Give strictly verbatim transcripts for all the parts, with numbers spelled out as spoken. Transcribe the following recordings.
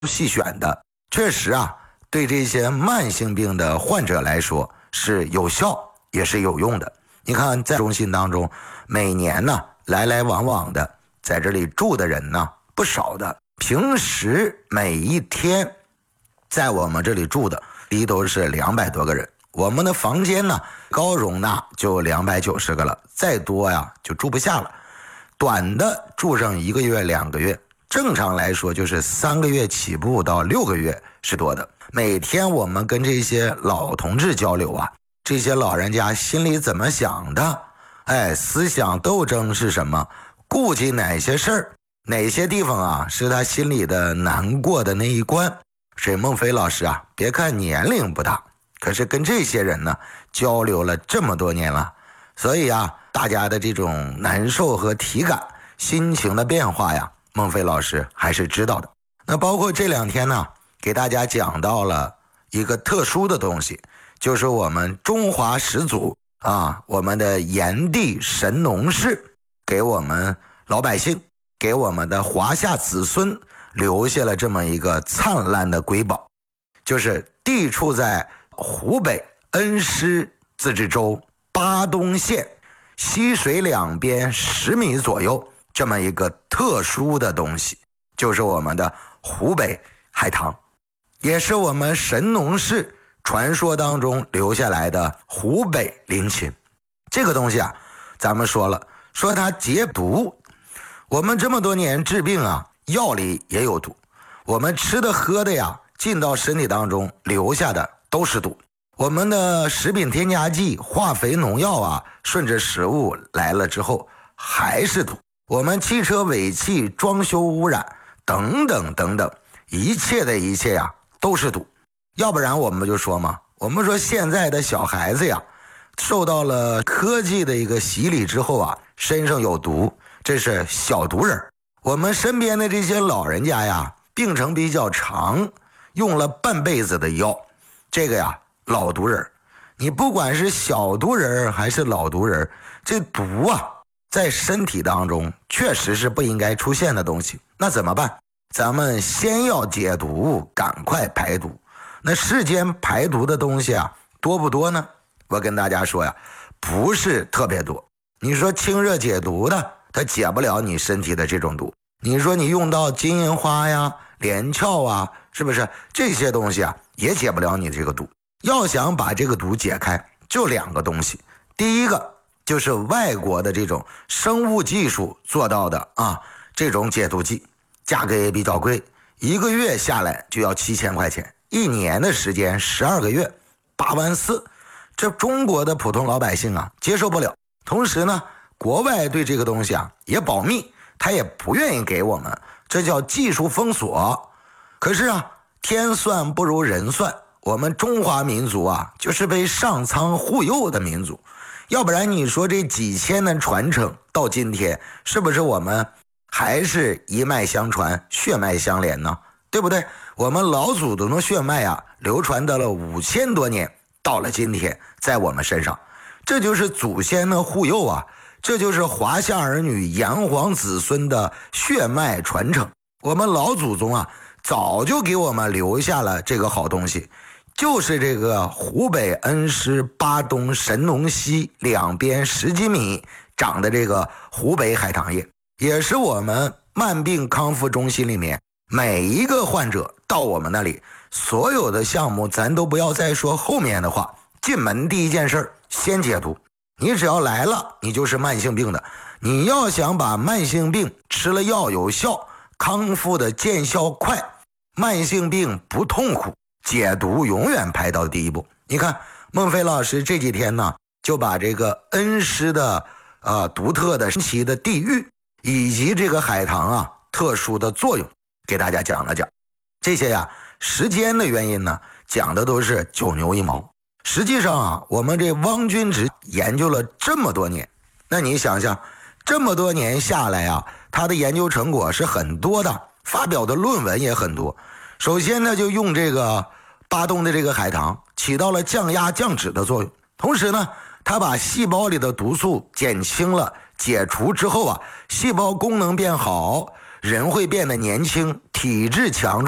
细选的，确实啊，对这些慢性病的患者来说是有效也是有用的。你看在中心当中，每年呢来来往往的在这里住的人呢不少的，平时每一天在我们这里住的离都是两百多个人，我们的房间呢高容纳就两百九十个了，再多呀就住不下了，短的住上一个月两个月，正常来说就是三个月起步到六个月是多的。每天我们跟这些老同志交流啊，这些老人家心里怎么想的，哎，思想斗争是什么，顾及哪些事儿，哪些地方啊是他心里的难过的那一关。沈梦飞老师啊，别看年龄不大，可是跟这些人呢交流了这么多年了，所以啊大家的这种难受和体感心情的变化呀，孟非老师还是知道的。那包括这两天呢给大家讲到了一个特殊的东西，就是我们中华始祖啊，我们的炎帝神农氏给我们老百姓，给我们的华夏子孙留下了这么一个灿烂的瑰宝，就是地处在湖北恩施自治州巴东县溪水两边十米左右这么一个特殊的东西，就是我们的湖北海棠，也是我们神农氏传说当中留下来的湖北灵芹。这个东西啊，咱们说了，说它解毒，我们这么多年治病啊，药里也有毒，我们吃的喝的呀，进到身体当中留下的都是毒。我们的食品添加剂、化肥、农药啊，顺着食物来了之后还是毒。我们汽车尾气、装修污染等等等等，一切的一切呀都是毒。要不然我们就说嘛，我们说现在的小孩子呀，受到了科技的一个洗礼之后啊，身上有毒，这是小毒人。我们身边的这些老人家呀，病程比较长，用了半辈子的药，这个呀老毒人。你不管是小毒人还是老毒人，这毒啊在身体当中确实是不应该出现的东西。那怎么办？咱们先要解毒，赶快排毒。那世间排毒的东西啊多不多呢？我跟大家说呀，不是特别多。你说清热解毒的，它解不了你身体的这种毒。你说你用到金银花呀、连翘啊，是不是这些东西啊也解不了你这个毒。要想把这个毒解开，就两个东西。第一个就是外国的这种生物技术做到的啊，这种解毒剂价格也比较贵，一个月下来就要七千块钱，一年的时间十二个月八万四，这中国的普通老百姓啊接受不了。同时呢，国外对这个东西啊也保密，他也不愿意给我们，这叫技术封锁。可是啊，天算不如人算，我们中华民族啊就是被上苍护佑的民族，要不然你说这几千年传承到今天，是不是我们还是一脉相传、血脉相连呢？对不对？我们老祖宗的血脉啊流传到了五千多年，到了今天在我们身上，这就是祖先的护佑啊，这就是华夏儿女炎黄子孙的血脉传承。我们老祖宗啊早就给我们留下了这个好东西，就是这个湖北恩施巴东神农溪两边十几米长的这个湖北海棠叶，也是我们慢病康复中心里面每一个患者到我们那里，所有的项目咱都不要再说后面的话，进门第一件事先解毒。你只要来了，你就是慢性病的，你要想把慢性病吃了药有效，康复的见效快，慢性病不痛苦，解毒永远排到第一步。你看孟非老师这几天呢，就把这个恩施的呃独特的神奇的地域以及这个海棠啊特殊的作用给大家讲了讲。这些呀时间的原因呢，讲的都是九牛一毛。实际上啊，我们这汪君直研究了这么多年，那你想想这么多年下来啊，他的研究成果是很多的，发表的论文也很多。首先呢，就用这个巴东的这个海棠起到了降压降脂的作用，同时呢，它把细胞里的毒素减轻了，解除之后啊，细胞功能变好，人会变得年轻，体质强壮，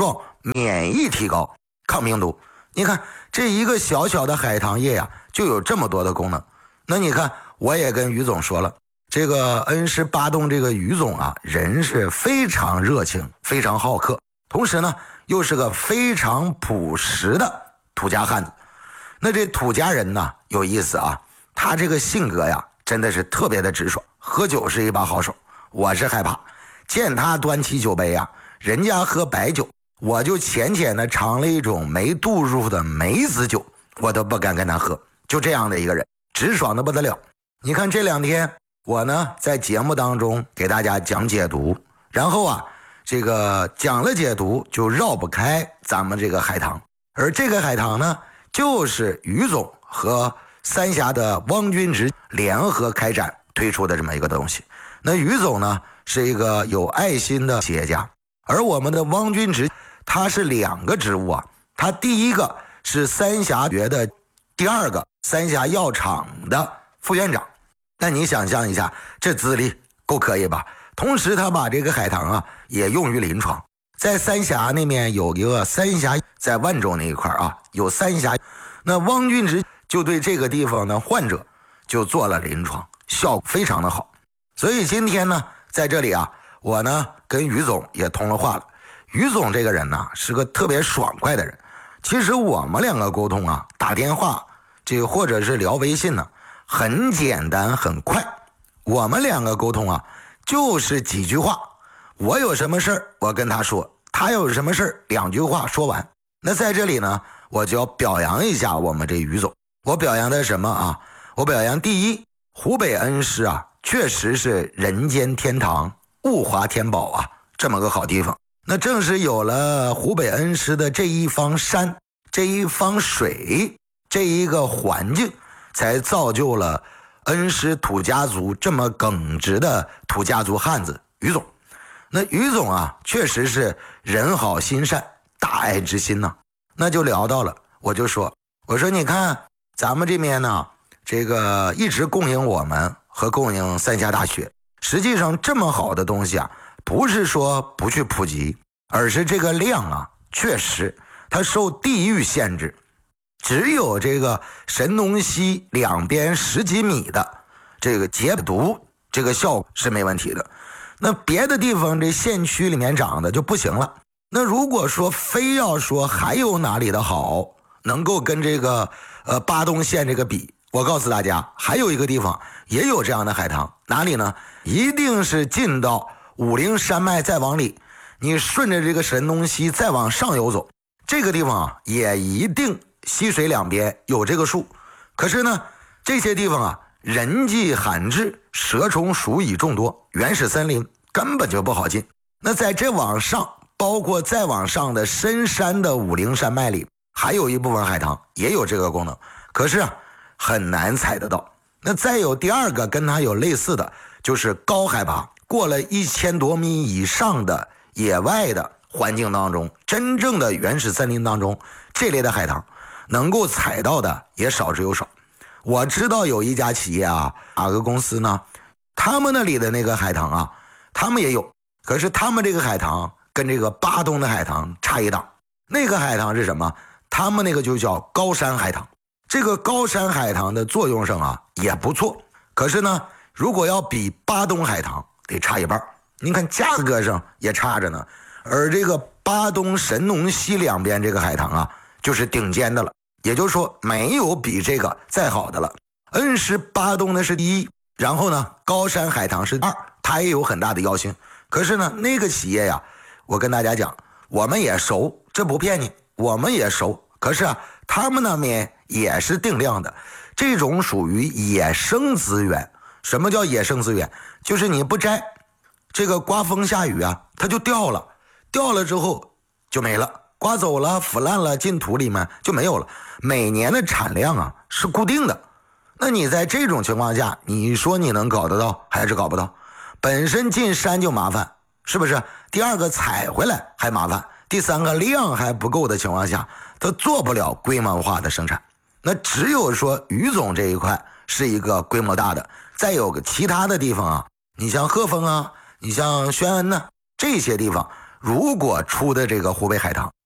免疫提高、抗病毒。你看这一个小小的海棠叶呀、啊，就有这么多的功能。那你看，我也跟于总说了，这个恩施巴东这个于总啊，人是非常热情，非常好客，同时呢，又是个非常朴实的土家汉子。那这土家人呢，有意思啊，他这个性格呀，真的是特别的直爽，喝酒是一把好手。我是害怕见他端起酒杯呀、啊，人家喝白酒，我就浅浅的尝了一种没度数的梅子酒，我都不敢跟他喝。就这样的一个人，直爽的不得了。你看这两天我呢在节目当中给大家讲解读，然后啊这个讲了解读就绕不开咱们这个海棠，而这个海棠呢就是于总和三峡的汪君直联合开展推出的这么一个东西。那于总呢是一个有爱心的企业家，而我们的汪君直他是两个职务啊，他第一个是三峡学的，第二个三峡药厂的副院长。那你想象一下，这资历够可以吧？同时他把这个海棠啊也用于临床，在三峡那边有一个三峡，在万州那一块啊有三峡，那汪君直就对这个地方的患者就做了临床，效果非常的好。所以今天呢在这里啊，我呢跟于总也通了话了。于总这个人呢是个特别爽快的人，其实我们两个沟通啊，打电话这个或者是聊微信呢，很简单很快。我们两个沟通啊就是几句话，我有什么事儿我跟他说，他有什么事儿两句话说完。那在这里呢我就要表扬一下我们这于总。我表扬的什么啊？我表扬第一，湖北恩施啊确实是人间天堂、物华天宝啊，这么个好地方。那正是有了湖北恩施的这一方山、这一方水、这一个环境，才造就了恩施土家族这么耿直的土家族汉子于总。那于总啊确实是人好心善，大爱之心呢、啊。那就聊到了，我就说我说你看咱们这边呢，这个一直供应我们和供应三峡大学，实际上这么好的东西啊，不是说不去普及，而是这个量啊确实它受地域限制，只有这个神农溪两边十几米的这个解毒这个效果是没问题的，那别的地方这县区里面长的就不行了。那如果说非要说还有哪里的好能够跟这个呃巴东县这个比，我告诉大家还有一个地方也有这样的海棠，哪里呢？一定是进到武陵山脉再往里，你顺着这个神农溪再往上游走，这个地方啊也一定溪水两边有这个树。可是呢这些地方啊人迹罕至，蛇虫鼠蚁众多，原始森林根本就不好进。那在这往上，包括再往上的深山的武陵山脉里，还有一部分海棠也有这个功能，可是啊很难采得到。那再有第二个跟它有类似的，就是高海拔过了一千多米以上的野外的环境当中，真正的原始森林当中，这类的海棠能够采到的也少之又少。我知道有一家企业啊，哪个公司呢，他们那里的那个海棠啊他们也有，可是他们这个海棠跟这个巴东的海棠差一档。那个海棠是什么？他们那个就叫高山海棠。这个高山海棠的作用上啊也不错，可是呢如果要比巴东海棠得差一半，你看价格上也差着呢。而这个巴东神农溪两边这个海棠啊就是顶尖的了，也就是说没有比这个再好的了。恩施巴东呢是第一，然后呢高山海棠是二，它也有很大的药性。可是呢那个企业呀，我跟大家讲我们也熟，这不骗你，我们也熟。可是啊他们那边也是定量的，这种属于野生资源。什么叫野生资源？就是你不摘，这个刮风下雨啊它就掉了，掉了之后就没了，刮走了腐烂了进土里面就没有了。每年的产量啊是固定的，那你在这种情况下你说你能搞得到还是搞不到？本身进山就麻烦，是不是？第二个采回来还麻烦，第三个量还不够的情况下它做不了规模化的生产。那只有说于总这一块是一个规模大的，再有个其他的地方啊，你像鹤峰啊，你像宣恩呢、啊，这些地方如果出的这个湖北海棠